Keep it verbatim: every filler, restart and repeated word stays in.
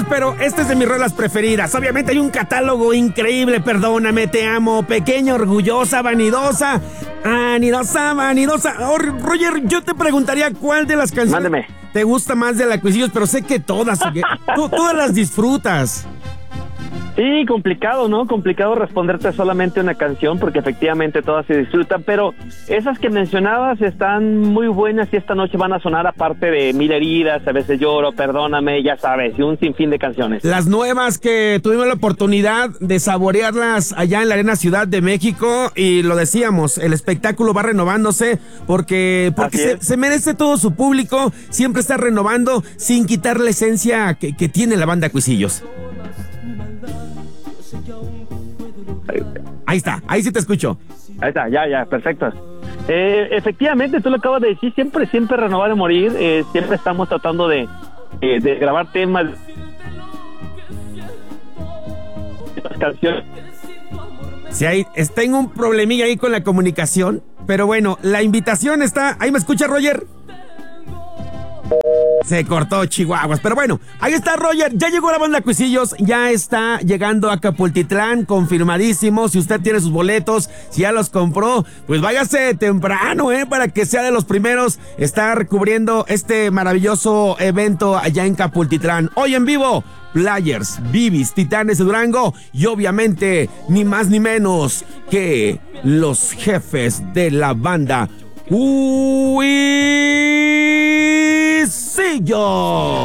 pero esta es de mis rolas preferidas. Obviamente hay un catálogo increíble. Perdóname, te amo, pequeña, orgullosa, vanidosa, anidosa, vanidosa. Oh, Roger, yo te preguntaría cuál de las canciones Mándeme. te gusta más de la Cuisillos, pero sé que todas, que tú, todas las disfrutas. Sí, complicado, ¿no? Complicado responderte solamente una canción porque efectivamente todas se disfrutan, pero esas que mencionabas están muy buenas y esta noche van a sonar aparte de Mil heridas, A veces lloro, Perdóname, ya sabes, y un sinfín de canciones. Las nuevas que tuvimos la oportunidad de saborearlas allá en la Arena Ciudad de México y lo decíamos, el espectáculo va renovándose porque, porque se, se merece todo su público, siempre está renovando sin quitar la esencia que, que tiene la banda Cuisillos. Ahí está, ahí sí te escucho. Ahí está, ya, ya, perfecto. Eh, efectivamente, tú lo acabas de decir, siempre, siempre renovar y morir, eh, siempre estamos tratando de, eh, de grabar temas, las canciones. Sí, ahí, tengo un problemilla ahí con la comunicación, pero bueno, la invitación está, ¿ahí me escucha, Roger? Se cortó, chihuahuas, pero bueno, ahí está, Roger, ya llegó la banda Cuisillos, ya está llegando a Acapultitlán, confirmadísimo. Si usted tiene sus boletos, si ya los compró, pues váyase temprano, eh, para que sea de los primeros estar cubriendo este maravilloso evento allá en Acapultitlán. Hoy en vivo, Players, Bibis, Titanes de Durango y obviamente ni más ni menos que los jefes de la banda Cuisillos.